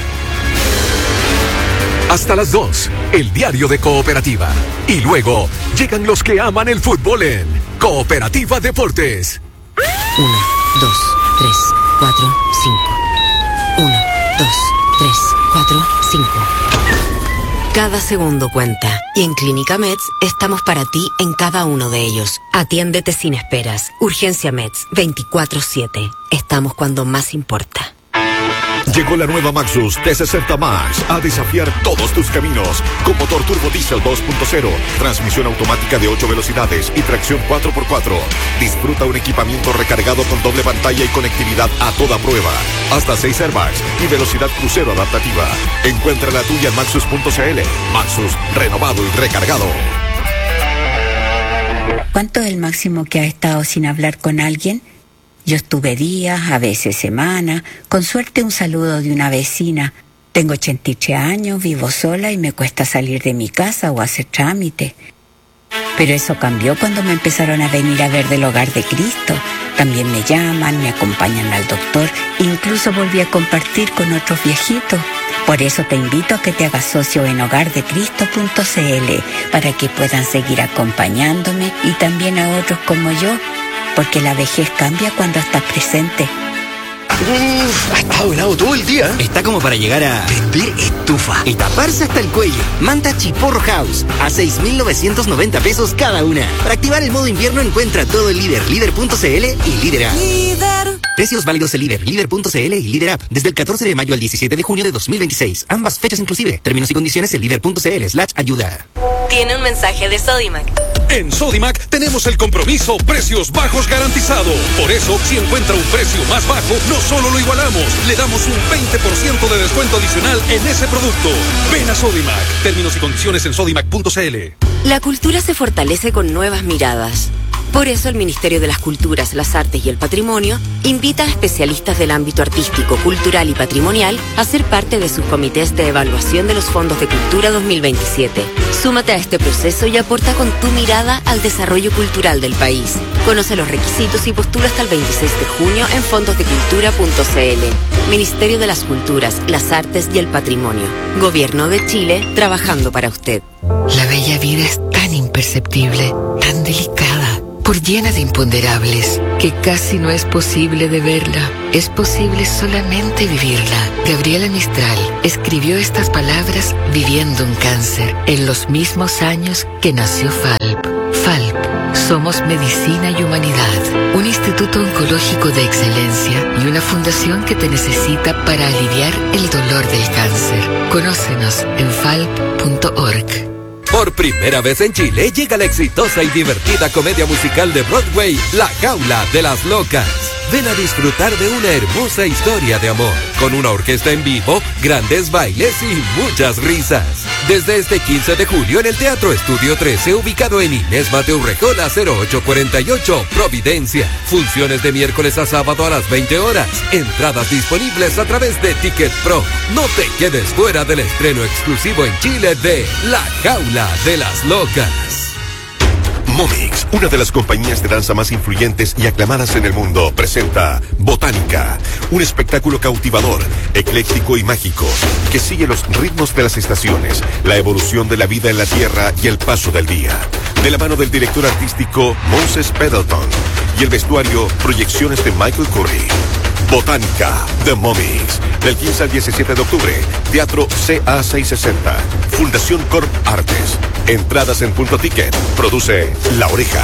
Hasta las dos, el diario de Cooperativa. Y luego llegan los que aman el fútbol en Cooperativa Deportes. Uno, dos, tres, cuatro, cinco. Uno, dos, tres, cuatro, cinco. Cada segundo cuenta. Y en Clínica Meds estamos para ti en cada uno de ellos. Atiéndete sin esperas. Urgencia Meds veinticuatro siete. Estamos cuando más importa. Llegó la nueva Maxus T sesenta Max a desafiar todos tus caminos. Con motor turbo diesel dos punto cero, transmisión automática de ocho velocidades y tracción cuatro por cuatro. Disfruta un equipamiento recargado con doble pantalla y conectividad a toda prueba. Hasta seis airbags y velocidad crucero adaptativa. Encuentra la tuya en maxus punto c l. Maxus, renovado y recargado. ¿Cuánto es el máximo que has estado sin hablar con alguien? Yo estuve días, a veces semanas, con suerte un saludo de una vecina. Tengo ochenta y tres años, vivo sola y me cuesta salir de mi casa o hacer trámite. Pero eso cambió cuando me empezaron a venir a ver del Hogar de Cristo. También me llaman, me acompañan al doctor, incluso volví a compartir con otros viejitos. Por eso te invito a que te hagas socio en hogar de cristo punto c l para que puedan seguir acompañándome y también a otros como yo. Porque la vejez cambia cuando estás presente. Uf, ha estado helado todo el día. Está como para llegar a vender estufa y taparse hasta el cuello. Manta Chiporro House a seis mil novecientos noventa pesos cada una. Para activar el modo invierno encuentra todo el líder, líder punto c l y líder app. Líder. Precios válidos en líder, líder punto c l y líder app desde el catorce de mayo al diecisiete de junio de dos mil veintiséis. Ambas fechas inclusive. Términos y condiciones en líder punto c l slash ayuda. Tiene un mensaje de Sodimac. En Sodimac tenemos el compromiso precios bajos garantizado. Por eso, si encuentra un precio más bajo, no solo lo igualamos, le damos un veinte por ciento de descuento adicional en ese producto. Ven a Sodimac. Términos y condiciones en sodimac punto c l. La cultura se fortalece con nuevas miradas. Por eso el Ministerio de las Culturas, las Artes y el Patrimonio invita a especialistas del ámbito artístico, cultural y patrimonial a ser parte de sus comités de evaluación de los fondos de cultura dos mil veintisiete. Súmate a este proceso y aporta con tu mirada al desarrollo cultural del país. Conoce los requisitos y postula hasta el veintiséis de junio en fondos de cultura punto c l. Ministerio de las Culturas, las Artes y el Patrimonio. Gobierno de Chile, trabajando para usted. La bella vida es tan imperceptible, tan delicada, por llena de imponderables, que casi no es posible de verla. Es posible solamente vivirla. Gabriela Mistral escribió estas palabras viviendo un cáncer, en los mismos años que nació FALP. FALP. Somos Medicina y Humanidad, un instituto oncológico de excelencia y una fundación que te necesita para aliviar el dolor del cáncer. Conócenos en falp punto org. Por primera vez en Chile llega la exitosa y divertida comedia musical de Broadway, La Jaula de las Locas. Ven a disfrutar de una hermosa historia de amor, con una orquesta en vivo, grandes bailes y muchas risas. Desde este quince de julio en el Teatro Estudio trece, ubicado en Inés Mateo Rejola cero ocho cuarenta y ocho, Providencia. Funciones de miércoles a sábado a las veinte horas. Entradas disponibles a través de Ticket Pro. No te quedes fuera del estreno exclusivo en Chile de La Jaula de las Locas. Momix, una de las compañías de danza más influyentes y aclamadas en el mundo, presenta Botánica, un espectáculo cautivador, ecléctico y mágico, que sigue los ritmos de las estaciones, la evolución de la vida en la Tierra y el paso del día. De la mano del director artístico Moses Pendleton y el vestuario, proyecciones de Michael Curry. Botánica, The Momix, del quince al diecisiete de octubre, Teatro C A seiscientos sesenta, Fundación Corp Artes. Entradas en Punto Ticket, produce La Oreja.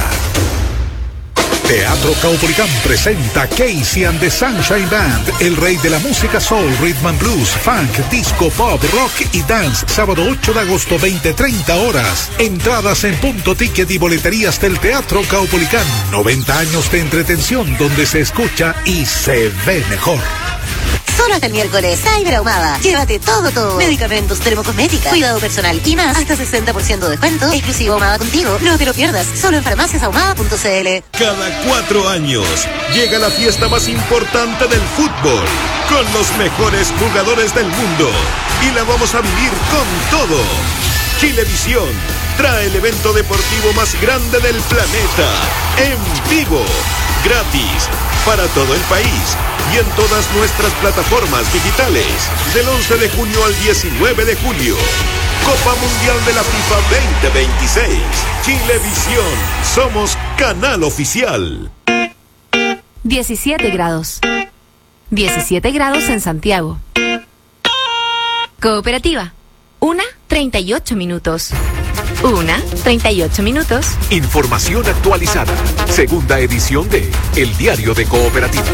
Teatro Caupolicán presenta Casey and the Sunshine Band, el rey de la música soul, rhythm and blues, funk, disco, pop, rock y dance, sábado ocho de agosto, veinte treinta horas. Entradas en Punto Ticket y boleterías del Teatro Caupolicán. noventa años de entretención donde se escucha y se ve mejor. Solo hasta el miércoles, Cyber Ahumada. Llévate todo, todo. Medicamentos, dermocosmética, cuidado personal y más. Hasta sesenta por ciento de descuento. Exclusivo Ahumada contigo. No te lo pierdas. Solo en farmacias ahumada punto c l. Cada cuatro años llega la fiesta más importante del fútbol, con los mejores jugadores del mundo. Y la vamos a vivir con todo. Chilevisión trae el evento deportivo más grande del planeta. En vivo. Gratis. Para todo el país y en todas nuestras plataformas digitales, del once de junio al diecinueve de julio. Copa Mundial de la FIFA veinte veintiséis. Chilevisión, somos canal oficial. diecisiete grados. diecisiete grados en Santiago. Cooperativa. una treinta y ocho minutos. una treinta y ocho minutos. Información actualizada. Segunda edición de El Diario de Cooperativa.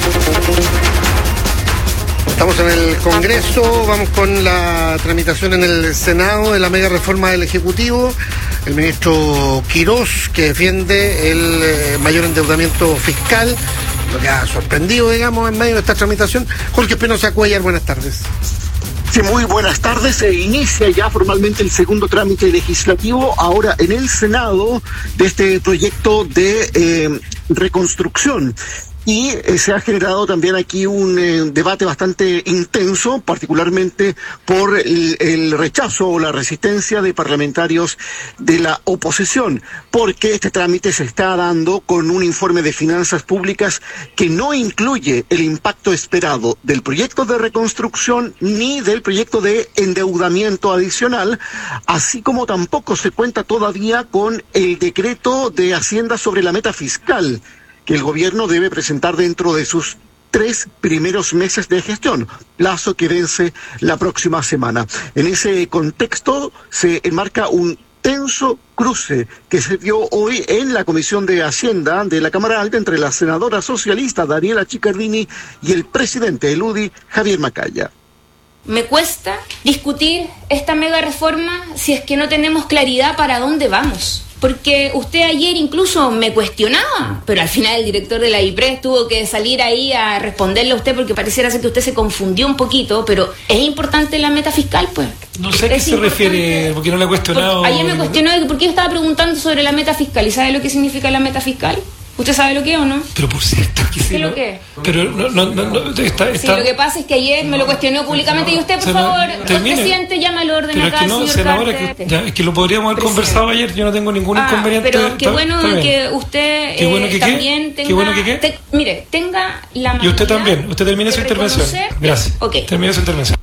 Estamos en el Congreso, vamos con la tramitación en el Senado de la mega reforma del Ejecutivo. El ministro Quirós, que defiende el eh, mayor endeudamiento fiscal, lo que ha sorprendido, digamos, en medio de esta tramitación. Jorge Espinosa Cuellar, buenas tardes. Sí, muy buenas tardes. Se inicia ya formalmente el segundo trámite legislativo ahora en el Senado de este proyecto de eh, reconstrucción. Y eh, se ha generado también aquí un eh, debate bastante intenso, particularmente por el, el rechazo o la resistencia de parlamentarios de la oposición, porque este trámite se está dando con un informe de finanzas públicas que no incluye el impacto esperado del proyecto de reconstrucción ni del proyecto de endeudamiento adicional, así como tampoco se cuenta todavía con el decreto de Hacienda sobre la meta fiscal, que el gobierno debe presentar dentro de sus tres primeros meses de gestión, plazo que vence la próxima semana. En ese contexto se enmarca un tenso cruce que se dio hoy en la Comisión de Hacienda de la Cámara Alta entre la senadora socialista Daniela Chiccardini y el presidente del U D I, Javier Macaya. Me cuesta discutir esta mega reforma si es que no tenemos claridad para dónde vamos. Porque usted ayer incluso me cuestionaba, pero al final el director de la IPRES tuvo que salir ahí a responderle a usted porque pareciera ser que usted se confundió un poquito, pero ¿es importante la meta fiscal, pues? No sé a qué se refiere, porque no le he cuestionado. Porque ayer me cuestionó de por qué yo estaba preguntando sobre la meta fiscal. ¿Y sabe lo que significa la meta fiscal? ¿Usted sabe lo que es o no? Pero por cierto que sí. ¿Qué es ¿no? lo que es? Pero no, no, no, no está, está... Sí, lo que pasa es que ayer me lo cuestionó públicamente y usted, por Senador, favor, don termine. presidente, llama al orden pero acá, es que no, señor senadora, Carter. que, ya, es que lo podríamos haber conversado ayer, yo no tengo ningún Ah, inconveniente. pero qué Está- bueno está bien. que usted Qué bueno eh, que qué. también tenga... Qué bueno que qué. te- mire, tenga la Y usted amabilidad también, usted termine de su intervención. reconocer- Gracias. Ok. Termine su intervención.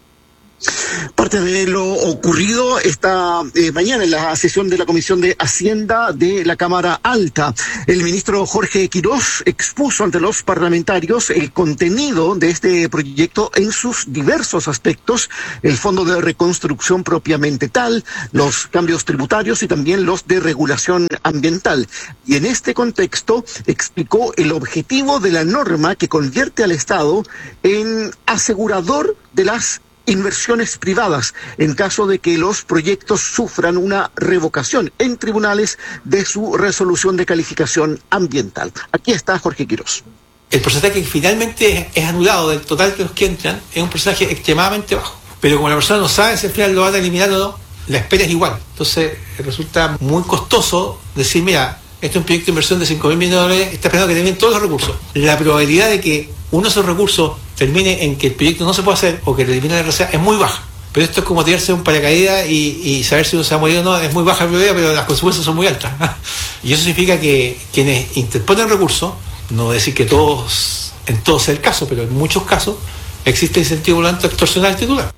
Parte de lo ocurrido esta eh, mañana en la sesión de la Comisión de Hacienda de la Cámara Alta. El ministro Jorge Quirós expuso ante los parlamentarios el contenido de este proyecto en sus diversos aspectos, el fondo de reconstrucción propiamente tal, los cambios tributarios y también los de regulación ambiental. Y en este contexto explicó el objetivo de la norma que convierte al Estado en asegurador de las inversiones privadas en caso de que los proyectos sufran una revocación en tribunales de su resolución de calificación ambiental. Aquí está Jorge Quirós. El porcentaje que finalmente es anulado del total de los que entran es un porcentaje extremadamente bajo. Pero como la persona no sabe si al final lo van a eliminar o no, la espera es igual. Entonces resulta muy costoso decir, mira, este es un proyecto de inversión de cinco mil millones de dólares, está esperando que terminen todos los recursos. La probabilidad de que uno de esos recursos termine en que el proyecto no se pueda hacer o que le eliminen la R C A es muy baja. Pero esto es como tirarse un paracaídas y, y saber si uno se va a morir o no, es muy baja la probabilidad, pero las consecuencias son muy altas. Y eso significa que quienes interponen recursos, no voy a decir que todos, en todos sea el caso, pero en muchos casos existe incentivo volante a extorsionar al titular.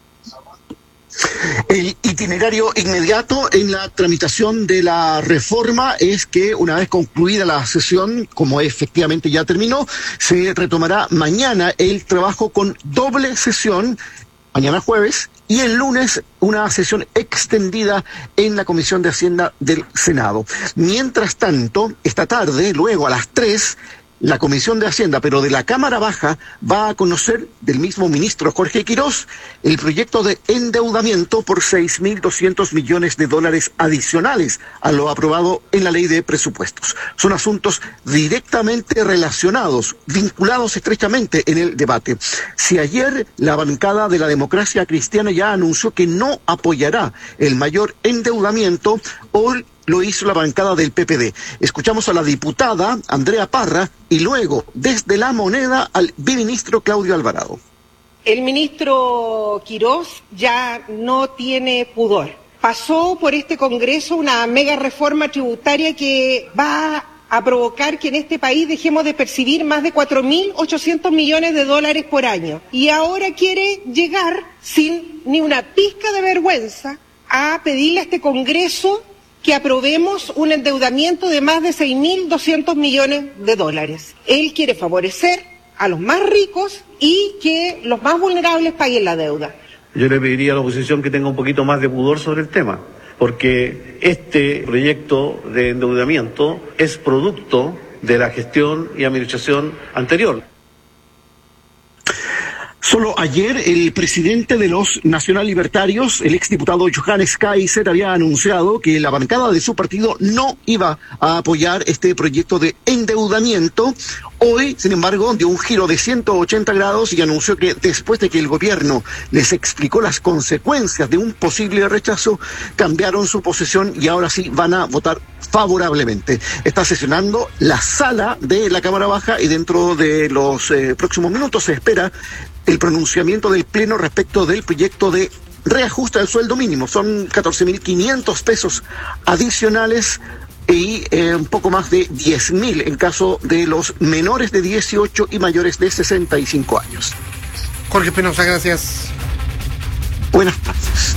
El itinerario inmediato en la tramitación de la reforma es que una vez concluida la sesión, como efectivamente ya terminó, se retomará mañana el trabajo con doble sesión, mañana jueves, y el lunes una sesión extendida en la Comisión de Hacienda del Senado. Mientras tanto, esta tarde, luego a las tres, la Comisión de Hacienda, pero de la Cámara Baja, va a conocer del mismo ministro Jorge Quirós el proyecto de endeudamiento por seis mil doscientos millones de dólares adicionales a lo aprobado en la ley de presupuestos. Son asuntos directamente relacionados, vinculados estrechamente en el debate. Si ayer la bancada de la Democracia Cristiana ya anunció que no apoyará el mayor endeudamiento, hoy lo hizo la bancada del P P D. Escuchamos a la diputada Andrea Parra y luego, desde La Moneda, al biministro Claudio Alvarado. El ministro Quirós ya no tiene pudor. Pasó por este Congreso una mega reforma tributaria que va a provocar que en este país dejemos de percibir más de cuatro mil ochocientos millones de dólares por año. Y ahora quiere llegar, sin ni una pizca de vergüenza, a pedirle a este Congreso que aprobemos un endeudamiento de más de seis mil doscientos millones de dólares. Él quiere favorecer a los más ricos y que los más vulnerables paguen la deuda. Yo le pediría a la oposición que tenga un poquito más de pudor sobre el tema, porque este proyecto de endeudamiento es producto de la gestión y administración anterior. Solo ayer el presidente de los Nacional Libertarios, el exdiputado Johannes Kaiser, había anunciado que la bancada de su partido no iba a apoyar este proyecto de endeudamiento. Hoy, sin embargo, dio un giro de ciento ochenta grados y anunció que después de que el gobierno les explicó las consecuencias de un posible rechazo, cambiaron su posición y ahora sí van a votar favorablemente. Está sesionando la sala de la Cámara Baja y dentro de los eh, próximos minutos se espera el pronunciamiento del Pleno respecto del proyecto de reajuste del sueldo mínimo. Son catorce mil quinientos pesos adicionales y eh, un poco más de diez mil en caso de los menores de dieciocho y mayores de sesenta y cinco años. Jorge Espinosa, gracias. Buenas tardes.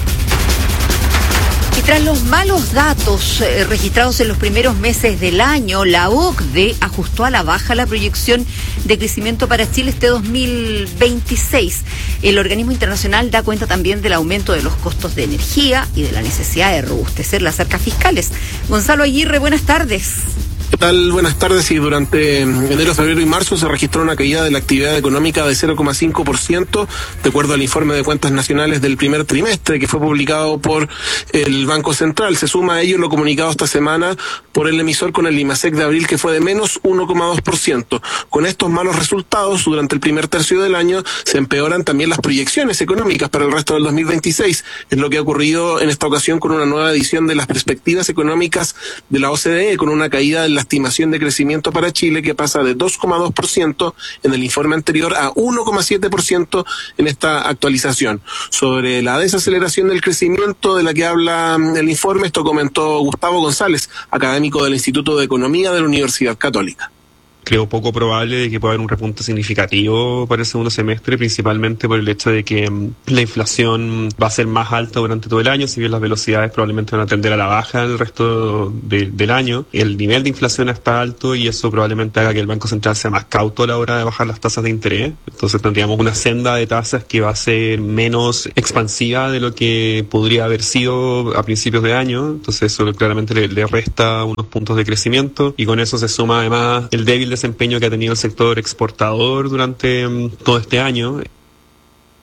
Y tras los malos datos eh, registrados en los primeros meses del año, la O C D E ajustó a la baja la proyección de crecimiento para Chile este dos mil veintiséis. El organismo internacional da cuenta también del aumento de los costos de energía y de la necesidad de robustecer las arcas fiscales. Gonzalo Aguirre, buenas tardes. ¿Qué tal? Buenas tardes. Y durante enero, febrero y marzo se registró una caída de la actividad económica de cero coma cinco por ciento, de acuerdo al informe de cuentas nacionales del primer trimestre que fue publicado por el Banco Central. Se suma a ello lo comunicado esta semana por el emisor con el IMASEC de abril, que fue de menos uno coma dos por ciento. Con estos malos resultados, durante el primer tercio del año, se empeoran también las proyecciones económicas para el resto del dos mil veintiséis. Es lo que ha ocurrido en esta ocasión con una nueva edición de las perspectivas económicas de la O C D E, con una caída de la estimación de crecimiento para Chile que pasa de dos coma dos por ciento en el informe anterior a uno coma siete por ciento en esta actualización. Sobre la desaceleración del crecimiento de la que habla el informe, esto comentó Gustavo González, académico del Instituto de Economía de la Universidad Católica. Creo poco probable de que pueda haber un repunte significativo para el segundo semestre, principalmente por el hecho de que um, la inflación va a ser más alta durante todo el año, si bien las velocidades probablemente van a tender a la baja el resto de, del año. El nivel de inflación está alto y eso probablemente haga que el Banco Central sea más cauto a la hora de bajar las tasas de interés. Entonces tendríamos una senda de tasas que va a ser menos expansiva de lo que podría haber sido a principios de año. Entonces eso claramente le, le resta unos puntos de crecimiento y con eso se suma además el débil desempeño que ha tenido el sector exportador durante um, todo este año.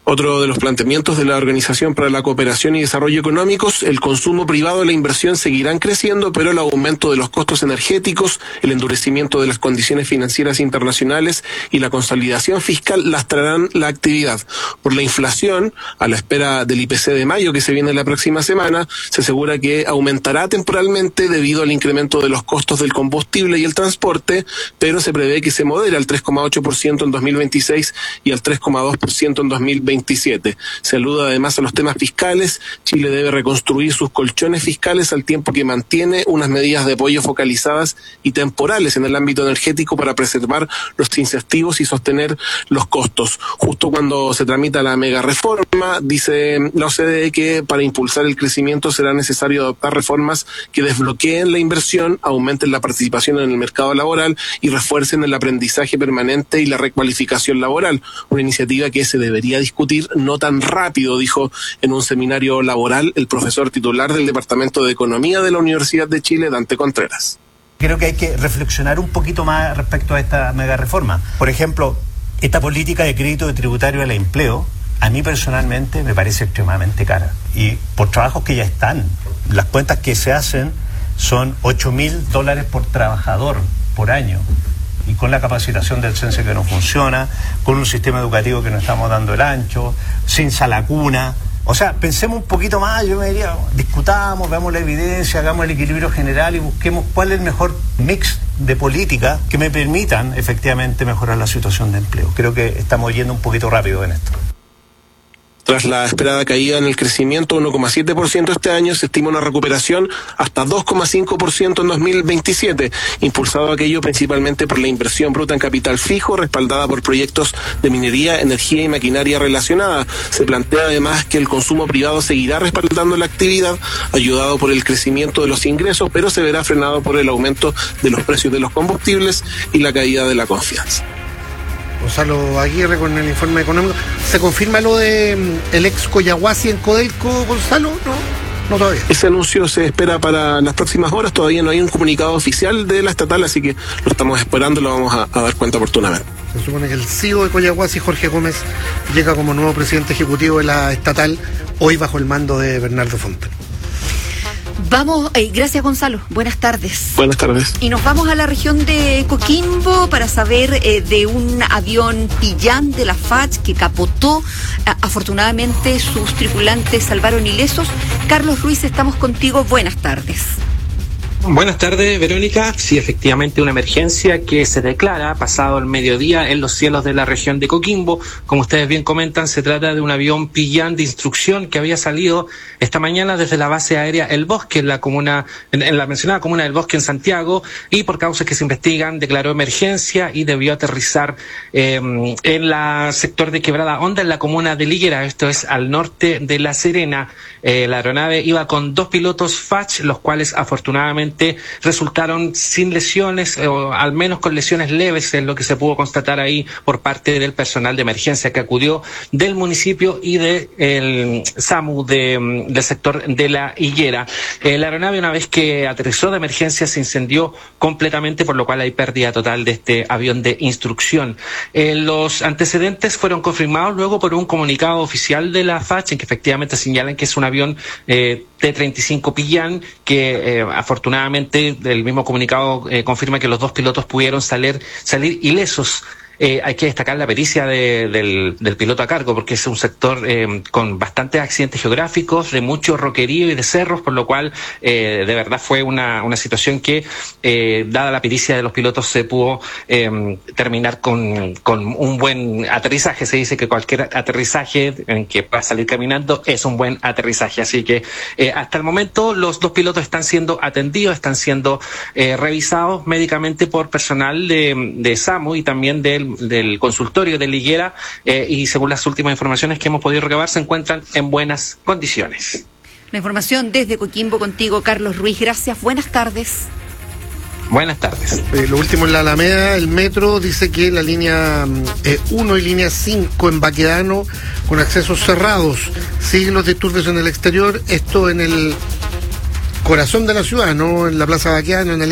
Otro de los planteamientos de la Organización para la Cooperación y Desarrollo Económicos, el consumo privado y la inversión seguirán creciendo, pero el aumento de los costos energéticos, el endurecimiento de las condiciones financieras internacionales y la consolidación fiscal lastrarán la actividad. Por la inflación, a la espera del I P C de mayo que se viene la próxima semana, se asegura que aumentará temporalmente debido al incremento de los costos del combustible y el transporte, pero se prevé que se modere al tres coma ocho por ciento en dos mil veintiséis y al tres coma dos por ciento en dos mil veintisiete. Se alude además a los temas fiscales. Chile debe reconstruir sus colchones fiscales al tiempo que mantiene unas medidas de apoyo focalizadas y temporales en el ámbito energético para preservar los incentivos y sostener los costos. Justo cuando se tramita la mega reforma, dice la O C D E que para impulsar el crecimiento será necesario adoptar reformas que desbloqueen la inversión, aumenten la participación en el mercado laboral y refuercen el aprendizaje permanente y la recualificación laboral, una iniciativa que se debería discutir no tan rápido, dijo en un seminario laboral el profesor titular del Departamento de Economía de la Universidad de Chile, Dante Contreras. Creo que hay que reflexionar un poquito más respecto a esta mega reforma. Por ejemplo, esta política de crédito tributario al empleo, a mí personalmente me parece extremadamente cara. Y por trabajos que ya están, las cuentas que se hacen son ocho mil dólares por trabajador por año. Y con la capacitación del CENSE que no funciona, con un sistema educativo que no estamos dando el ancho, sin sala cuna. O sea, pensemos un poquito más, yo me diría, discutamos, veamos la evidencia, hagamos el equilibrio general y busquemos cuál es el mejor mix de política que me permitan efectivamente mejorar la situación de empleo. Creo que estamos yendo un poquito rápido en esto. Tras la esperada caída en el crecimiento, uno coma siete por ciento este año, se estima una recuperación hasta dos coma cinco por ciento en dos mil veintisiete, impulsado aquello principalmente por la inversión bruta en capital fijo, respaldada por proyectos de minería, energía y maquinaria relacionada. Se plantea además que el consumo privado seguirá respaldando la actividad, ayudado por el crecimiento de los ingresos, pero se verá frenado por el aumento de los precios de los combustibles y la caída de la confianza. Gonzalo Aguirre con el informe económico. ¿Se confirma lo de el ex Coyahuasi en Codelco, Gonzalo? No, no todavía. Ese anuncio se espera para las próximas horas. Todavía no hay un comunicado oficial de la estatal, así que lo estamos esperando, lo vamos a, a dar cuenta oportunamente. Se supone que el C E O de Coyahuasi, Jorge Gómez, llega como nuevo presidente ejecutivo de la estatal, hoy bajo el mando de Bernardo Fontana. Vamos, eh, gracias Gonzalo, buenas tardes. Buenas tardes. Y nos vamos a la región de Coquimbo para saber eh, de un avión Pillán de la F A C que capotó. A- afortunadamente sus tripulantes salvaron ilesos. Carlos Ruiz, estamos contigo, buenas tardes. Buenas tardes, Verónica. Sí, efectivamente, una emergencia que se declara pasado el mediodía en los cielos de la región de Coquimbo. Como ustedes bien comentan, se trata de un avión Pillán de instrucción que había salido esta mañana desde la base aérea El Bosque, en la comuna, en, en la mencionada comuna del Bosque en Santiago, y por causas que se investigan declaró emergencia y debió aterrizar eh, en la sector de Quebrada Honda, en la comuna de Liguera. Esto es al norte de La Serena. Eh, la aeronave iba con dos pilotos F A C, los cuales afortunadamente resultaron sin lesiones, o al menos con lesiones leves, es lo que se pudo constatar ahí por parte del personal de emergencia que acudió del municipio y del SAMU de, del sector de La Higuera. Eh, la aeronave, una vez que aterrizó de emergencia, se incendió completamente, por lo cual hay pérdida total de este avión de instrucción. Eh, los antecedentes fueron confirmados luego por un comunicado oficial de la F A C, en que efectivamente señalan que es un avión eh, T treinta y cinco Pillán, que eh, afortunadamente el mismo comunicado eh, confirma que los dos pilotos pudieron salir, salir ilesos. Eh, hay que destacar la pericia de, del, del piloto a cargo, porque es un sector eh, con bastantes accidentes geográficos, de mucho roquerío y de cerros, por lo cual eh, de verdad fue una, una situación que, eh, dada la pericia de los pilotos, se pudo eh, terminar con, con un buen aterrizaje. Se dice que cualquier aterrizaje en que pueda salir caminando es un buen aterrizaje. Así que eh, hasta el momento los dos pilotos están siendo atendidos, están siendo eh, revisados médicamente por personal de, de SAMU y también del del consultorio de Liguera, eh, y según las últimas informaciones que hemos podido recabar, se encuentran en buenas condiciones. La información desde Coquimbo contigo, Carlos Ruiz. Gracias, buenas tardes. Buenas tardes. Eh, lo último en la Alameda, el metro dice que la línea uno eh, y línea cinco en Baquedano con accesos cerrados, siguen los disturbios en el exterior, esto en el corazón de la ciudad, no en la Plaza Baquedano, en el